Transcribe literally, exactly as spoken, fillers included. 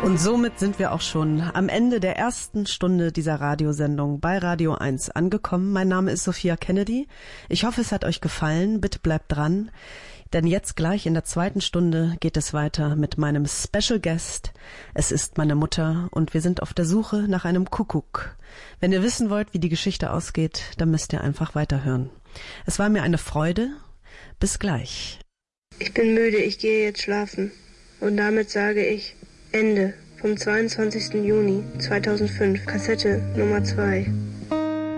Und somit sind wir auch schon am Ende der ersten Stunde dieser Radiosendung bei Radio eins angekommen. Mein Name ist Sophia Kennedy. Ich hoffe, es hat euch gefallen. Bitte bleibt dran, denn jetzt gleich in der zweiten Stunde geht es weiter mit meinem Special Guest. Es ist meine Mutter und wir sind auf der Suche nach einem Kuckuck. Wenn ihr wissen wollt, wie die Geschichte ausgeht, dann müsst ihr einfach weiterhören. Es war mir eine Freude. Bis gleich. Ich bin müde, ich gehe jetzt schlafen. Und damit sage ich Ende vom zweiundzwanzigsten Juni zweitausendfünf, Kassette Nummer zwei.